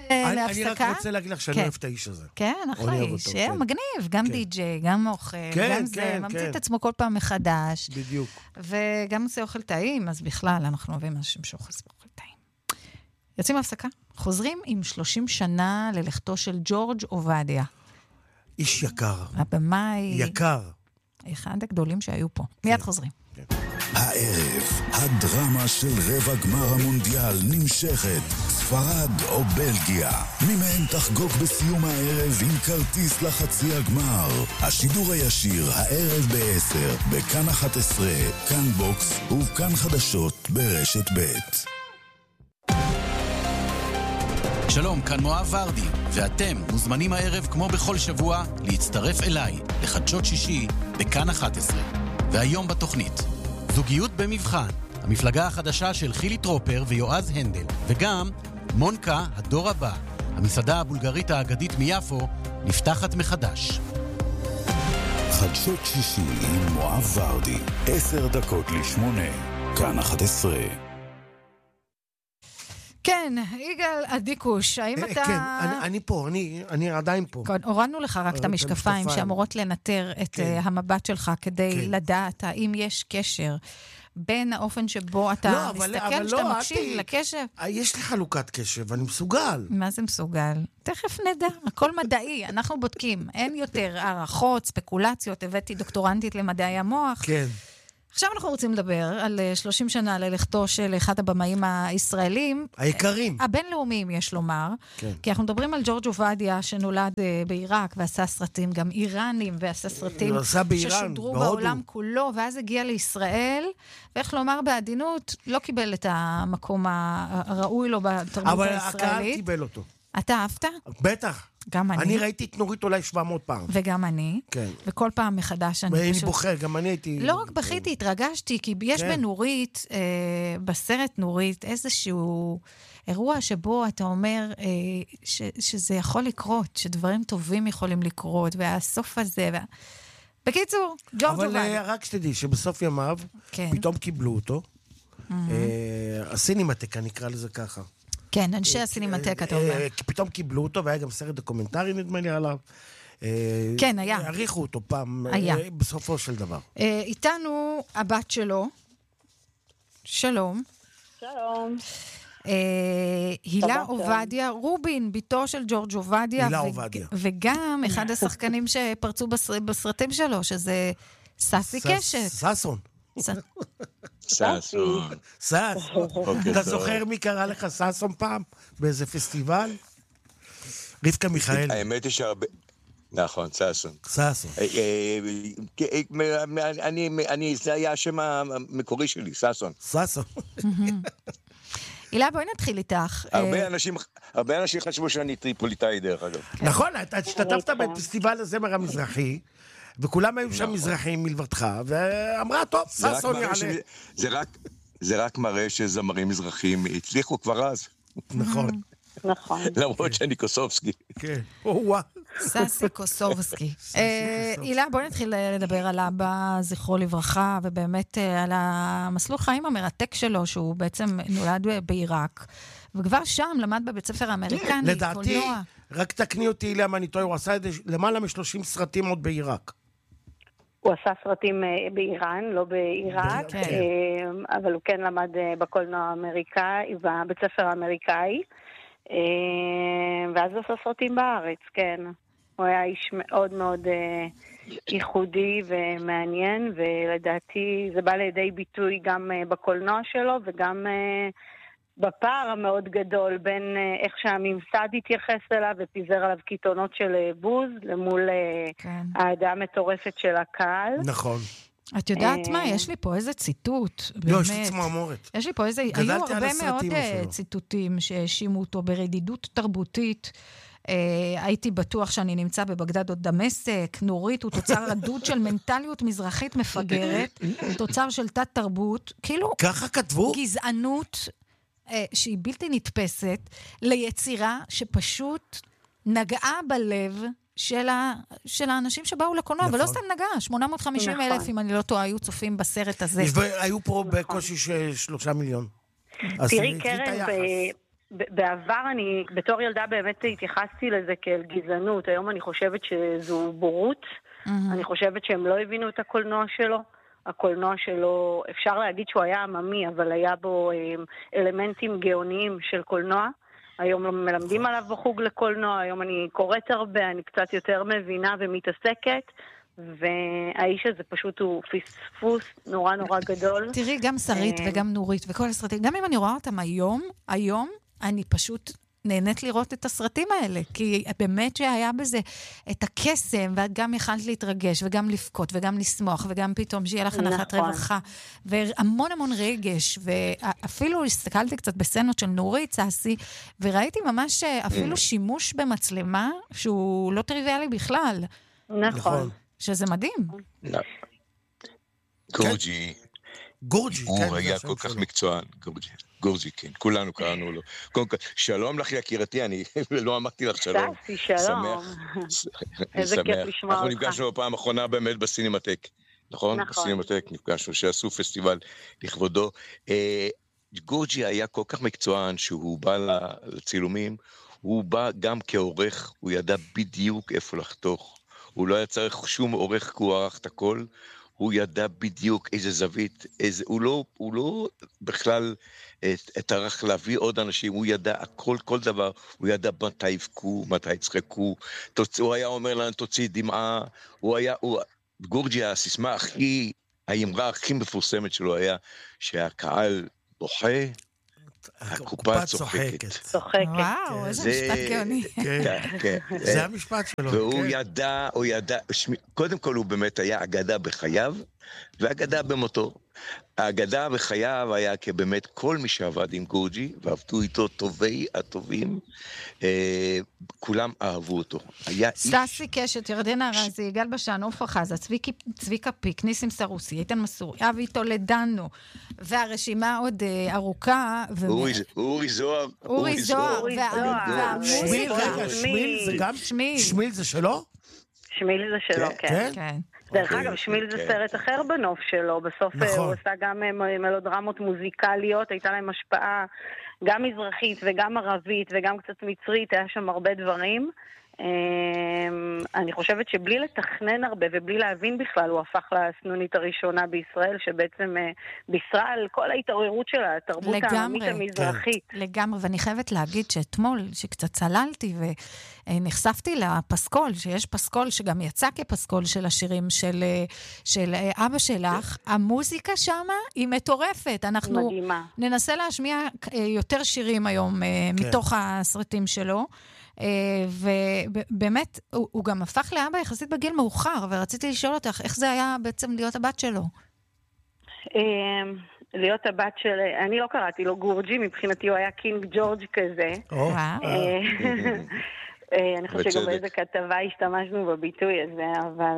להפסקה. אני רק רוצה להגיד לך שאני אוהב את האיש הזה. כן, אחי, מגניב, גם די-ג'יי, גם אוכל, גם זה, ממציא את עצמו כל פעם מחדש. בדיוק. וגם עושה אוכל טעים, אז בכלל אנחנו אוהבים אנשים שאוכל טעים. יוצאים להפסקה, חוזרים עם 30 שנה ללכתו של ג'ורג' עובדיה. איש יקר. הבמאי. יקר. אחד הגדולים שהיו פה. מיד חוזרים. הערב, הדרמה של רבע גמר המונדיאל נמשכת. ספרד או בלגיה. מי מהם תחגוג בסיום הערב עם כרטיס לחצי הגמר. השידור הישיר הערב ב-10, בכאן 11, כאן בוקס וכאן חדשות ברשת ב'. שלום, כאן מואב ורדי, ואתם מוזמנים הערב כמו בכל שבוע להצטרף אליי לחדשות שישי בכאן 11. והיום בתוכנית, זוגיות במבחן, המפלגה החדשה של חילי טרופר ויועז הנדל, וגם מונקה, הדור הבא, המסעדה הבולגרית האגדית מיפו, נפתחת מחדש. חדשות שישי עם מואב ורדי, 7:50, כאן 11. כן, יגאל עדיקוש, האם אתה... כן, אני פה, אני עדיין פה. הורדנו לך רק את המשקפיים שאמורות לנטר את המבט שלך כדי לדעת האם יש קשר בין האופן שבו אתה מסתכל, שאתה מקשיב לקשב. יש לי חלוקת קשב, אני מסוגל. מה זה מסוגל? תכף נדע, הכל מדעי, אנחנו בודקים. אין יותר הערכות, ספקולציות, הבאתי דוקטורנטית למדעי המוח. כן. עכשיו אנחנו רוצים לדבר על 30 שנה ללכתו של אחד הבמאים הישראלים. היקרים. הבינלאומיים, יש לומר. כן. כי אנחנו מדברים על ג'ורג' עובדיה, שנולד בעיראק, ועשה סרטים גם איראנים, ועשה סרטים ששודרו בעולם כולו, ואז הגיע לישראל, ואיך לומר בעדינות, לא קיבל את המקום הראוי לו בתרבות הישראלית. אבל הקהל קיבל אותו. אתה אהבת? בטח. גם אני. אני ראיתי את נורית אולי 700 פעם. וגם אני. כן. וכל פעם מחדש אני פשוט... ואני בוחר, גם אני הייתי... לא רק בכיתי, התרגשתי, כי יש בנורית, בסרט נורית, איזשהו אירוע שבו אתה אומר שזה יכול לקרות, שדברים טובים יכולים לקרות, והסוף הזה... בקיצור, ג'ורג' עובדיה. אבל רק שתדעי שבסוף ימיו, פתאום קיבלו אותו. הסינמטק, אני אקרא לזה ככה. כן, אנשי הסינמטק, אתה אומר. פתאום קיבלו אותו, והיה גם סרט דוקומנטרי, נדמה לי עליו. כן, היה. העריכו אותו פעם, בסופו של דבר. איתנו הבת שלו. שלום. שלום. הילה עובדיה רובין, ביתו של ג'ורג' עובדיה. הילה עובדיה. וגם אחד השחקנים שפרצו בסרטים שלו, שזה ססי קשת. ססון. ססון. אתה זוכר מי קרא לך ססון פעם? באיזה פסטיבל? רבקה מיכאל. האמת היא שהרבה... נכון, ססון. ססון. זה היה השם המקורי שלי, ססון. ססון. הילה, בואי נתחיל איתך. הרבה אנשים חשבו שאני טריפוליטאי דרך אגב. נכון, אתה השתתפת בפסטיבל הזמר המזרחי, וכולם היו שם מזרחים מלבדך, ואמרה, טוב, ססון יעלה. זה רק מראה שזמרים מזרחים הצליחו כבר אז. נכון. נכון. למרות שאני קוסובסקי. כן. ססי קוסובסקי. הילה, בואי נתחיל לדבר על אבא, זכרו לברכה, ובאמת על המסלול חיים המרתק שלו, שהוא בעצם נולד בעיראק, וכבר שם למד בבית ספר האמריקני. לדעתי, רק תקני אותי, הילה, מה אני טועה, הוא עשה למעלה מ-30 סרטים עוד בעיראק. הוא עשה סרטים באיראן, לא בעיראק, אבל הוא כן למד בקולנוע האמריקאי, בבית ספר האמריקאי, ואז הוא עשה סרטים בארץ, כן. הוא היה איש מאוד מאוד ייחודי ומעניין, ולדעתי זה בא לידי ביטוי גם בקולנוע שלו, וגם בפער המאוד גדול בין איך שהממסד התייחס אליו ופיזר עליו קיתונות של בוז למול העדה המטורפת של הקהל. נכון. את יודעת מה? יש לי פה איזה ציטוט. לא, יש לי צמרמורת. יש לי פה איזה... היו הרבה מאוד ציטוטים שהאשימו אותו ברדידות תרבותית. הייתי בטוח שאני נמצא בבגדד או דמשק. נורית הוא תוצר רדוד של מנטליות מזרחית מפגרת, תוצר של תת תרבות. כאילו... ככה כתבו? גזענות שהיא בלתי נתפסת ליצירה שפשוט נגעה בלב של האנשים שבאו לקולנוע, ולא סתם נגע, 850,000, אם אני לא טועה, היו צופים בסרט הזה. היו פה בקושי 3 מיליון. תראי, קרן, בעבר אני, בתור ילדה באמת התייחסתי לזה כאל גזענות. היום אני חושבת שזו בורות. אני חושבת שהם לא הבינו את הקולנוע שלו. הקולנוע שלו, אפשר להגיד שהוא היה עממי, אבל היה בו אלמנטים גאוניים של קולנוע. היום מלמדים עליו בחוג לקולנוע, היום אני קוראת הרבה, אני קצת יותר מבינה ומתעסקת, והאיש הזה פשוט הוא פספוס נורא נורא גדול. תראי, גם שרית וגם נורית וכל הסרטים, גם אם אני רואה אותם היום אני פשוט נהנית לראות את הסרטים האלה, כי באמת שהיה בזה את הקסם, ואת גם יכלת להתרגש, וגם לפקות, וגם לשמוח, וגם פתאום שיהיה לך נחת רווחה, והמון המון רגש, ואפילו הסתכלתי קצת בסצנות של נורית, ססי, וראיתי ממש אפילו שימוש במצלמה, שהוא לא טריוויאלי בכלל. נכון. שזה מדהים. גורג'י, הוא היה כל כך מקצוען, גורג'י, כן, כולנו קראנו לו. שלום לך יקירתי, אני לא אמרתי לך שלום. ססי, שלום. איזה כיף לשמוע אותך. אנחנו נפגשנו בפעם האחרונה באמת בסינמטק, נכון? בסינמטק נפגשנו, שעשו פסטיבל לכבודו. גורג'י היה כל כך מקצוען שהוא בא לצילומים, הוא בא גם כעורך, הוא ידע בדיוק איפה לחתוך. הוא לא היה צריך שום עורך, כי הוא ערך את הכל. הוא ידע בדיוק איזה זווית, הוא לא בכלל טרח להביא עוד אנשים, הוא ידע הכל, כל דבר, הוא ידע מתי יבכו, מתי יצחקו, הוא היה אומר לנו, תוציא דמעה, גורג'י, הסיסמה האמרה הכי מפורסמת שלו היה, שהקהל בוכה, הקופה צוחקת. וואו, איזה משפט גאוני. כן, זה המשפט שלו. והוא ידע, קודם כל הוא באמת היה אגדה בחייו, ואגדה במותו. האגדה בחייו היה כבאמת כל מי שעבד עם גורג'י, ועבדו איתו טובי הטובים, כולם אהבו אותו. סטסי קשת, ירדנה רזי, יגאל בשן, עופר חזה, צביקה פיק, ניסים סרוסי, איתן מסורי, אבי טולדנו, והרשימה עוד ארוכה. אורי זוהר. והמוזיקה. שמיל זה שלו? שמיל זה שלו, כן. דרך אגב, שמיל זה סרט אחר בנוף שלו, בסוף הוא עשה גם מלודרמות מוזיקליות, הייתה להם השפעה גם מזרחית וגם ערבית וגם קצת מצרית, היה שם הרבה דברים. אני חושבת שבלי לתכנן הרבה ובלי להבין בכלל, הוא הפך לסנונית הראשונה בישראל, שבעצם בישרה על כל ההתעוררות של התרבות העממית המזרחית. לגמרי, ואני חייבת להגיד שאתמול, שקצת צללתי ונחשפתי לפסקול, שיש פסקול שגם יצא כפסקול של השירים של אבא שלך, המוזיקה שמה היא מטורפת. אנחנו ננסה להשמיע יותר שירים היום מתוך הסרטים שלו, ובאמת הוא גם הפך לאבא יחסית בגיל מאוחר, ורציתי לשאול אותך איך זה היה בעצם להיות הבת שלו. להיות הבת של, אני לא קראתי לו גורג'י, מבחינתי הוא היה קינג ג'ורג' כזה. אני חושבת שגם באיזה כתבה השתמשנו בביטוי הזה, אבל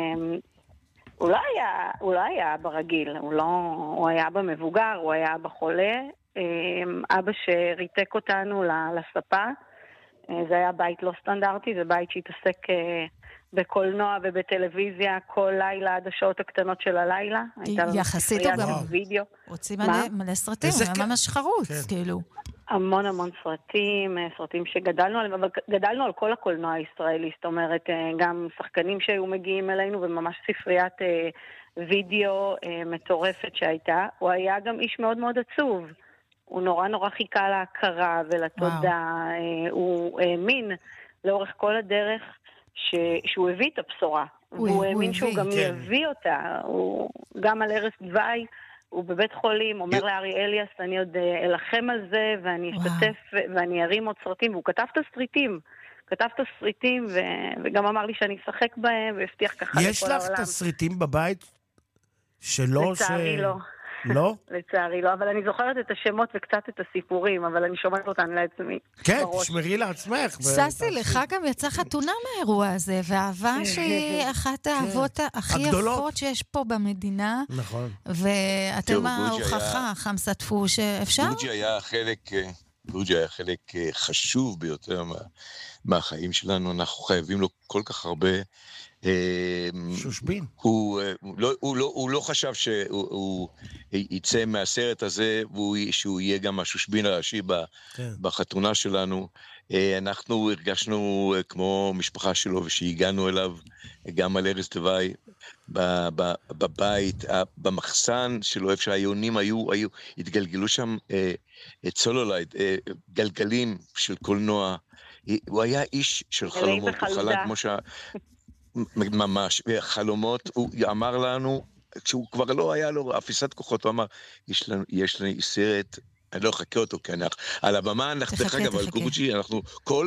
הוא לא היה אבא רגיל, הוא היה אבא מבוגר, הוא היה אבא חולה, אבא שריתק אותנו לספה. זה היה בית לא סטנדרטי, זה בית שהתעסק בקולנוע ובטלוויזיה כל לילה עד השעות הקטנות של הלילה. יחסית הוא גם רוצים מלא סרטים, הוא ממש חרוץ, כאילו. המון המון סרטים שגדלנו עליהם, אבל גדלנו על כל הקולנוע הישראלי, זאת אומרת, גם שחקנים שהיו מגיעים אלינו, וממש ספריית וידאו מטורפת שהייתה. הוא היה גם איש מאוד מאוד עצוב. הוא נורא חיכה להכרה ולתודה, הוא האמין לאורך כל הדרך שהוא הביא את הבשורה, והוא האמין שהוא גם יביא אותה, הוא גם על ערש דווי, הוא בבית חולים, אומר לארי אליאס, אני עוד אלחם על זה, ואני אשתתף, ואני ארים עוד סרטים, והוא כתב את הסריטים, וגם אמר לי שאני אשחק בהם, והבטיח ככה לכל העולם. יש לך את הסריטים בבית שלא לצערי לא. לא? לצערי לא, אבל אני זוכרת את השמות וקצת את הסיפורים, אבל אני שומעת אותן לעצמי. כן, תשמרי לעצמך. ססי, לך גם יצא חתונה מהאירוע הזה, והאהבה שהיא אחת האהבות הכי יפות שיש פה במדינה. נכון. ואתם ההוכחה, חמסה דפו, שאפשר? גורג'י היה חלק חשוב ביותר מהחיים שלנו, אנחנו חייבים לו כל כך הרבה. שושבין. הוא לא חשב שהוא יצא מהסרט הזה, שהוא יהיה גם השושבין הראשי בחתונה שלנו. אנחנו הרגשנו כמו משפחה שלו, ושהגענו אליו גם על ערש דווי, בבית, במחסן שלו, איפה שהיונים התגלגלו שם צולולייד, גלגלים של קולנוע. הוא היה איש של חלומות, הוא חלם כמו ממש, חלומות, הוא אמר לנו, כשהוא כבר לא היה לו אפיסת כוחות, הוא אמר, יש לי סרט, אני לא אחכה אותו, כי על הבמה, דרך אגב, על גורג'י, אנחנו,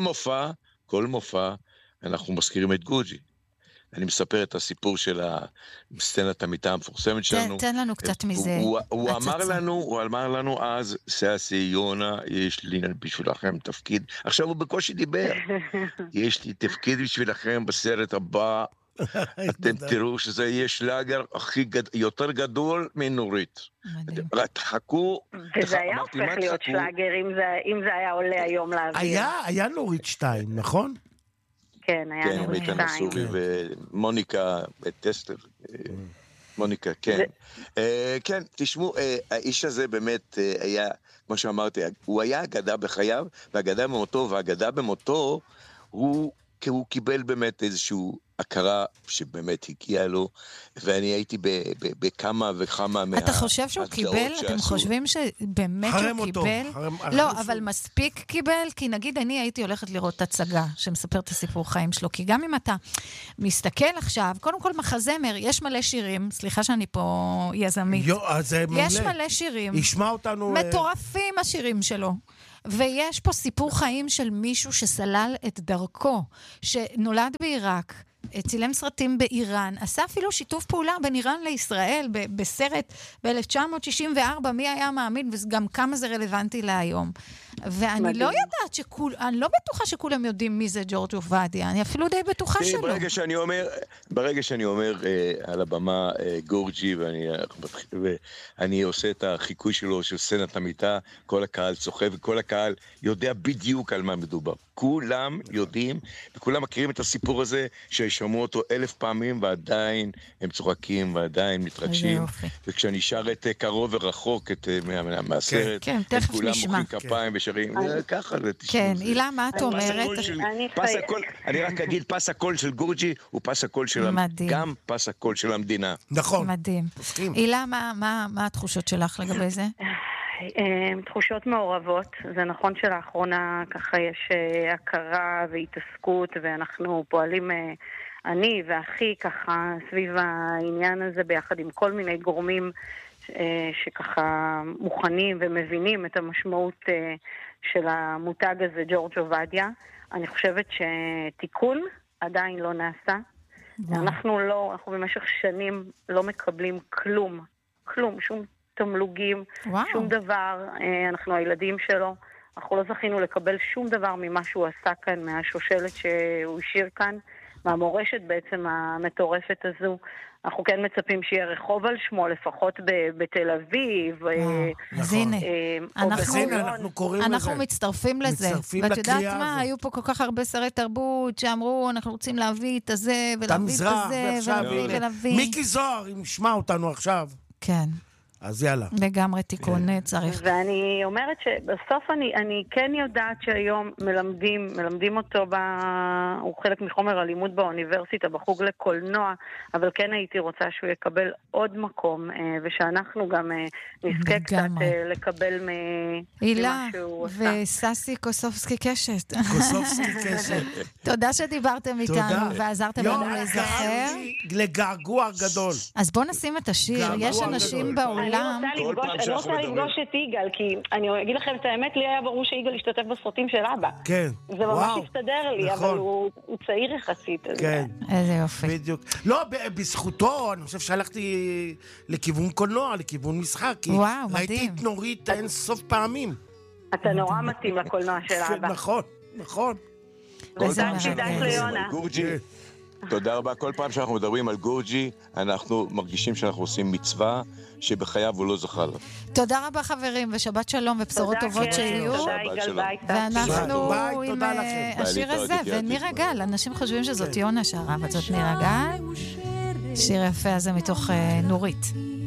כל מופע, אנחנו מזכירים את גורג'י. אני מספר את הסיפור של הסצנת המיטה המפורסמת שלנו. תן לנו קצת מזה. הוא אמר לנו אז, סאסי, יונה, יש לי בשבילכם תפקיד. עכשיו הוא בקושי דיבר. יש לי תפקיד בשבילכם בסרט הבא. אתם תראו שזה יהיה שלאגר יותר גדול מנורית. רק חכו. וזה היה הופך להיות שלאגר אם זה היה עולה היום לאוויר. היה נורית 2, נכון? כן, היה נורית 2. ומוניקה טסטר. מוניקה, כן. כן, תשמעו, האיש הזה באמת היה, כמו שאמרתי, הוא היה אגדה בחייו, והאגדה במותו, הוא קיבל באמת איזשהו הכרה שבאמת הגיעה לו, ואני הייתי בכמה וכמה אתה חושב שהוא קיבל? אתם חושבים שבאמת הוא קיבל? לא, אבל מספיק קיבל? כי נגיד אני הייתי הולכת לראות הצגה שמספר את הסיפור חיים שלו, כי גם אם אתה מסתכל עכשיו, קודם כל מחזמר, יש מלא שירים, סליחה שאני פה יזמית, יש מלא שירים, ישמע אותנו מטורפים השירים שלו. ויש פה סיפור חיים של מישהו שסלל את דרכו, שנולד בעיראק, צילם סרטים באיראן, עשה אפילו שיתוף פעולה בין איראן לישראל בסרט ב-1964, מי היה מאמין, וגם כמה זה רלוונטי להיום. ואני לא יודעת אני לא בטוחה שכולם יודעים מי זה ג'ורג' עובדיה, אני אפילו די בטוחה שלא. ברגע שאני אומר על הבמה גורג'י, ואני עושה את החיקוי שלו של סצנת המיטה, כל הקהל צוחק, וכל הקהל יודע בדיוק על מה מדובר. כולם יודעים, וכולם מכירים את הסיפור הזה, שישמעו אותו 1000 פעמים, ועדיין הם צוחקים, ועדיין מתרגשים. וכשאני שר את קרוב ורחוק מהסרט, כולם מוחאים כפיים ושרים, ככה זה תשמעו. כן, אילה, מה את אומרת? אני רק אגיד, פס הקול של גורג'י הוא פס הקול של גם פס הקול של המדינה. נכון. מדהים. אילה, מה התחושות שלך לגבי זה? תחושות מעורבות. זה נכון שלאחרונה ככה יש הכרה והתעסקות, ואנחנו פועלים, אני ואחי ככה סביב העניין הזה ביחד עם כל מיני גורמים שככה מוכנים ומבינים את המשמעות של המותג הזה, ג'ורג' עובדיה. אני חושבת שתיקון עדיין לא נעשה. אנחנו במשך שנים לא מקבלים כלום, שום תמלוגים, שום דבר. אנחנו הילדים שלו, אנחנו לא זכינו לקבל שום דבר ממה שהוא עשה כאן, מהשושלת שהוא השאיר כאן, מהמורשת בעצם המטורפת הזו. אנחנו כן מצפים שיהיה רחוב על שמו, לפחות בתל אביב. אז הנה, אנחנו מצטרפים לזה. מצטרפים ואת יודעת מה, היו פה כל כך הרבה שרי תרבות שאמרו, אנחנו רוצים להביא את הזה, ולהביא את זה, ולהביא. מיקי זוהר, אם ישמע אותנו עכשיו. כן. אז יאללה. לגמרי תיקון צריך. ואני אומרת שבסוף אני כן יודעת שהיום מלמדים אותו, הוא חלק מחומר הלימוד באוניברסיטה, בחוג לקולנוע, אבל כן הייתי רוצה שהוא יקבל עוד מקום, ושאנחנו גם נזכה קצת לקבל הילה וססי קוסובסקי קשת. תודה שדיברתם איתנו ועזרתם לנו להיזכר. לגעגוע גדול. אז בואו נשים את השיר. יש אנשים בעולם. אני רוצה לפגוש את יגאל, כי אני אגיד לכם את האמת, לי היה ברור שיגאל ישתתף בסרטים של אבא. כן. זה ממש הסתדר לי, אבל הוא צעיר יחסית. כן. איזה יופי. בדיוק. לא, בזכותו, אני חושב שהלכתי לכיוון קולנוע, לכיוון משחק, כי ראיתי את נורית אין סוף פעמים. אתה נורא מתאים לקולנוע של אבא. נכון. וזאת שידעת ליונה. תודה רבה. כל פעם שאנחנו מדברים על גורג'י, אנחנו מרגישים שאנחנו עושים מצווה שבחייו הוא לא זכה לה. תודה רבה חברים, ושבת שלום ובשורות טובות שיהיו. ואנחנו עם השיר הזה, ונירה גל, אנשים חושבים שזאת יונה שרה, אבל זאת נירה גל. שיר יפה הזה מתוך נורית.